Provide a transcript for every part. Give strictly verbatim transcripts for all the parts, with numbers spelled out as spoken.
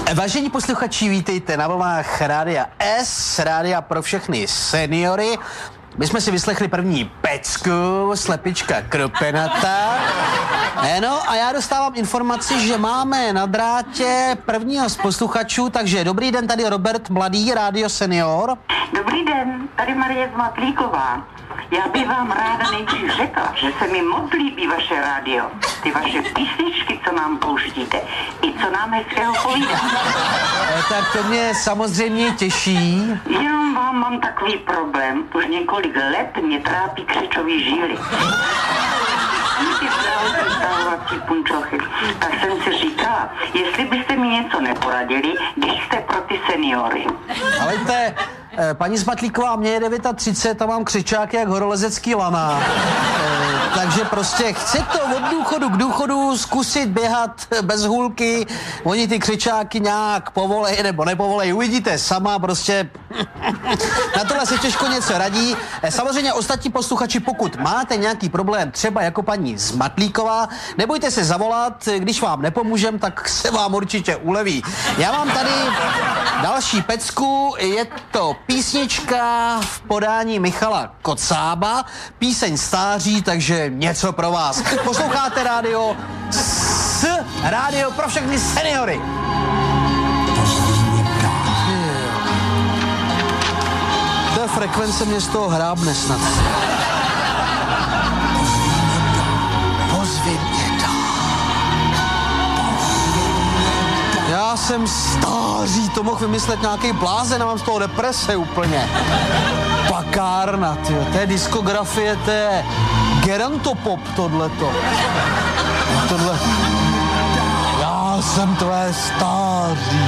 Vážení posluchači, vítejte na vlnách Rádia S, Rádia pro všechny seniory. My jsme si vyslechli první pecku, slepička Krupenata. No a já dostávám informaci, že máme na drátě prvního z posluchačů, takže dobrý den, tady Robert Mladý, Rádio Senior. Dobrý den, tady Marie Zmatlíková. Já bych vám ráda nejdřív řekla, že se mi moc líbí vaše rádio. Ty vaše písničky, co nám pouštíte, i co nám hezkého povídá. E, tak to mě samozřejmě těší. Jenom vám mám takový problém. Už několik let mě trápí křečový žíly. Ty zdravotní stavovací punčochy. Tak jsem si říkala, jestli byste mi něco neporadili, když jste pro ty seniory. Ale te, paní Zmatlíková, mě je třicet devět a mám křičáky jak horolezecký lana. E, takže prostě chci to od důchodu k důchodu zkusit běhat bez hůlky. Oni ty křičáky nějak povolej nebo nepovolej, uvidíte sama, prostě na tohle se těžko něco radí. E, samozřejmě ostatní posluchači, pokud máte nějaký problém, třeba jako paní Zmatlíková, nebojte se zavolat, když vám nepomůžem, tak se vám určitě uleví. Já mám tady další pecku, je to písnička v podání Michala Kocába, píseň Stáří, takže něco pro vás. Posloucháte rádio S, rádio pro všechny seniory. To je frekvence, mě z toho hrábne snad. Pozvi mě dál. Já jsem stáří, to mohl vymyslet nějaký blázen a mám z toho deprese úplně. Pakárna, tyjo, to je diskografie, to je gerontopop tohleto. Tohle. Já jsem tvé stáří.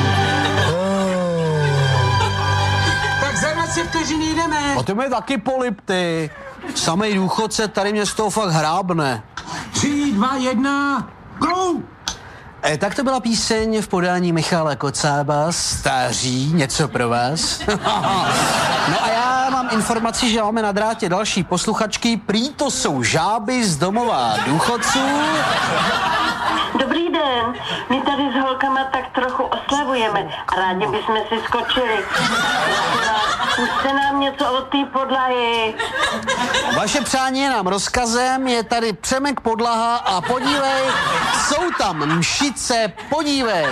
Tak za dvacet vteřin jdeme. A ty mi taky polip, ty. Samej důchodce, tady mě z toho fakt hrábne. Tři, dva, jedna, go! E, tak to byla píseň v podání Michala Kocába, Stáří, něco pro vás. No a já mám informaci, že máme na drátě další posluchačky, prý to jsou žáby z domova důchodců. Dobrý den, my tady s holkama tak trochu oslavujeme a rádi bychom si skočili. Puste nám něco od té podlahy. Vaše přání je nám rozkazem, je tady Přemek Podlaha a podívej, jsou tam mšice, podívej.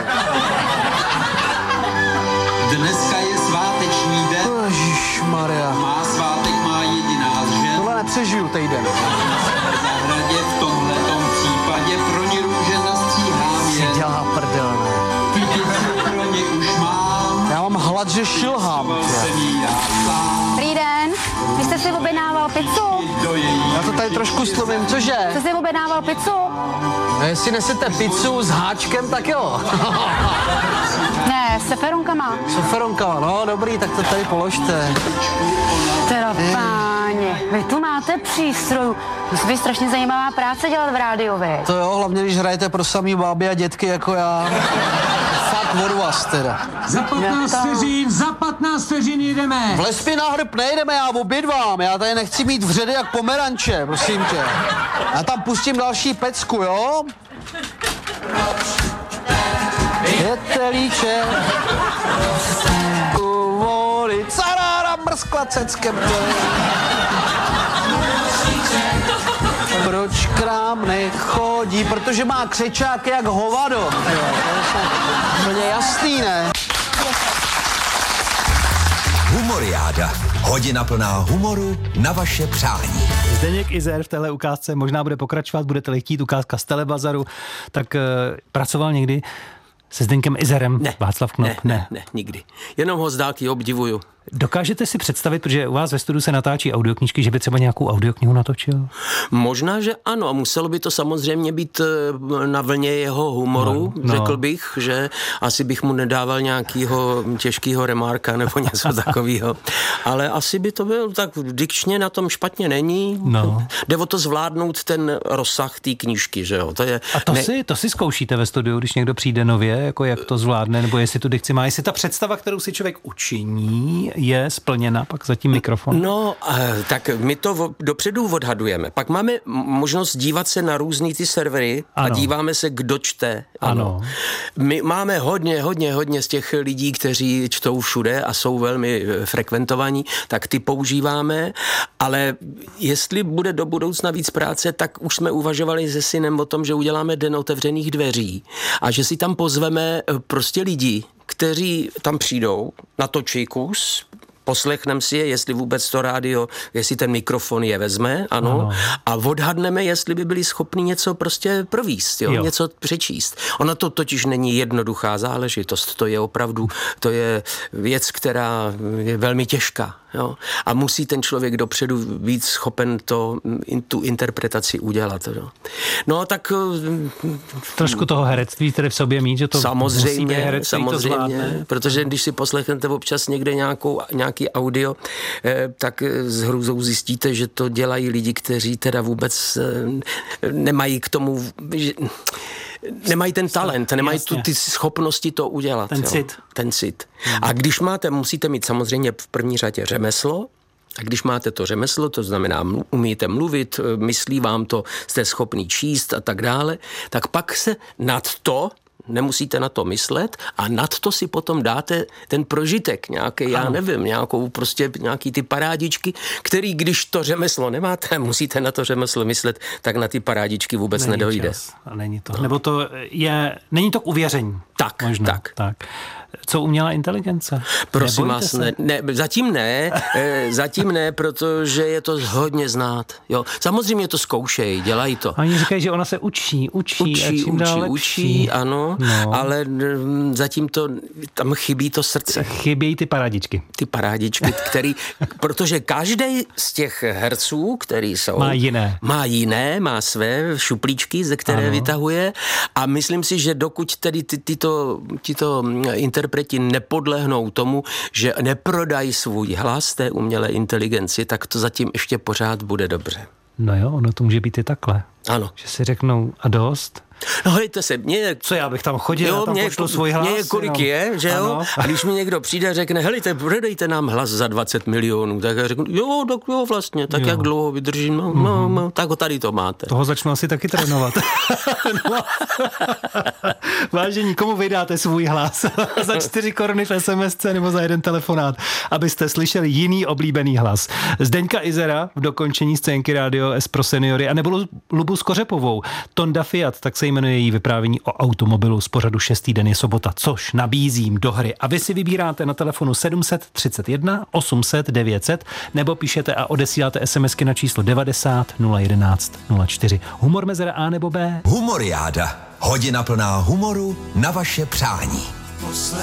Dneska je sváteční den. Ježišmarja. Má svátek, má jediná žen. Tohle nepřežiju týden. V zahradě v tomhletom případě pro ně růže nastříhám Si jen. dělá prdel, ne? Ty děti pro ně už mám. Já mám hlad, že šilhám. Jsem jí já sám. Dobrý den, vy jste si objednával pizzu? Do její Já to tady trošku slumím, cože? Jste si objednával pizzu? No, jestli nesete pizzu s háčkem, tak jo. Ne, s seferonkama. Soferonka, no dobrý, tak to tady položte. Teda páně, vy tu máte přístroj. Musí být strašně zajímavá práce dělat v rádiu, vy. To jo, hlavně když hrajete pro samý báby a dětky jako já. Fakt od vás teda. Za patnáct vteřin, za patnáct vteřin jdeme. Vlez mi na hrb nejdeme, já obědvám, já tady nechci mít vředy jak pomeranče, prosím tě. Já tam pustím další pecku, jo? Je telíče u vody, carára mrskla ceckem. Proč krám nechodí? Protože má křečáky jak hovado. Jo, to je úplně jasný, ne? Humoriáda. Hodina plná humoru na vaše přání. Zdeněk Izer v téhle ukázce možná bude pokračovat, budete-li chtít, ukázka z Telebazaru, tak uh, pracoval někdy se Zdeňkem Izerem, Ne, Václav Knop? Ne, ne, ne, nikdy. Jenom ho z dálky obdivuju. Dokážete si představit, protože u vás ve studiu se natáčí audioknížky, že by třeba nějakou audioknihu natočil? Možná, že ano, a muselo by to samozřejmě být na vlně jeho humoru, no, no. no. Řekl bych, že asi bych mu nedával nějakýho těžkýho remarka nebo něco takového. Ale asi by to byl, tak dikčně na tom špatně není. No. Jde o to zvládnout ten rozsah té knížky, že jo. To je, A to, ne... si, to si zkoušíte ve studiu, když někdo přijde nově, jako jak to zvládne, nebo jestli tu dikci má, jestli ta představa, kterou si člověk učiní, je splněna pak za tím mikrofon? No, tak my to dopředu odhadujeme. Pak máme možnost dívat se na různý ty servery a ano. díváme se, kdo čte. Ano. Ano. My máme hodně, hodně, hodně z těch lidí, kteří čtou všude a jsou velmi frekventovaní, tak ty používáme, ale jestli bude do budoucna víc práce, tak už jsme uvažovali se synem o tom, že uděláme den otevřených dveří a že si tam pozveme prostě lidi, kteří tam přijdou, natočí kus, poslechneme si je, jestli vůbec to rádio, jestli ten mikrofon je vezme, ano, ano. A odhadneme, jestli by byli schopni něco prostě províst, jo, jo. něco přečíst. Ono to totiž není jednoduchá záležitost, to je opravdu, to je věc, která je velmi těžká, jo. A musí ten člověk dopředu být schopen to, tu interpretaci udělat, jo. No tak... Trošku toho herectví tedy v sobě mít, že to samozřejmě, herectví samozřejmě, to zvládne. protože když si poslechnete občas někde nějakou, nějaký audio, tak s hrůzou zjistíte, že to dělají lidi, kteří teda vůbec nemají k tomu, nemají ten talent, nemají tu, ty schopnosti to udělat. Ten jo. cit. Ten cit. A když máte, musíte mít samozřejmě v první řadě řemeslo, a když máte to řemeslo, to znamená, umíte mluvit, myslí vám to, jste schopný číst a tak dále, tak pak se nad to, nemusíte na to myslet a nad to si potom dáte ten prožitek, nějaký, já nevím, nějakou prostě nějaký ty parádičky, který, když to řemeslo nemáte, musíte na to řemeslo myslet, tak na ty parádičky vůbec není nedojde. Čas. A není to. No. Nebo to je, není to k uvěření. Tak, možná. tak. tak. Co umělá inteligence? Prosím vás, ne, ne, zatím ne, e, zatím ne, protože je to hodně znát. Jo. Samozřejmě to zkoušejí, dělají to. A oni říkají, že ona se učí, učí, učí, a čím učí, dál lepší. učí, ano, no. Ale m, zatím to, tam chybí to srdce. Chybějí ty parádičky. Ty parádičky, který, protože každý z těch herců, který jsou... Má jiné. Má jiné, má své šuplíčky, ze které ano. vytahuje a myslím si, že dokud tedy ty, tyto, tyto interpreti nepodlehnou tomu, že neprodají svůj hlas té umělé inteligenci, tak to zatím ještě pořád bude dobře. No jo, ono to může být i takhle. Ano. Že si řeknou a dost. No hejte se, mě... Co já bych tam chodil, jo, já tam mě, pošlu svůj hlas. Mě je kolik jenom. je, že jo? Ano. A když mi někdo přijde a řekne, helejte, prodejte nám hlas za dvacet milionů, tak já řeknu, jo, tak jo vlastně, tak jo. Jak dlouho vydržím, no, mm-hmm. no, no, tak ho tady to máte. Toho začnu asi taky trénovat. No. Vážení, komu vydáte svůj hlas? Za čtyři koruny v es em esce nebo za jeden telefonát, abyste slyšeli jiný oblíbený hlas. Zdeňka Izera v dokončení scénky Rádio S pro seniory a nebo Lubu Skořepovou. Tonda Fiat, tak se jmenuje její vyprávění o automobilu z pořadu Šestý den je sobota, což nabízím do hry. A vy si vybíráte na telefonu sedm set třicet jedna osm set devět set nebo píšete a odesíláte SMSky na číslo devadesát nula jedenáct nula čtyři. Humor mezera A nebo B? Humoriáda. Hodina plná humoru na vaše přání.